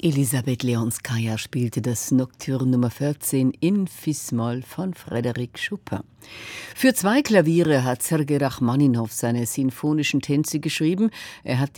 Elisabeth Leonskaja spielte das Nocturne Nummer 14 in Fis-Moll von Frédéric Chopin. Für 2 Klaviere hat Sergei Rachmaninow seine sinfonischen Tänze geschrieben. Er hat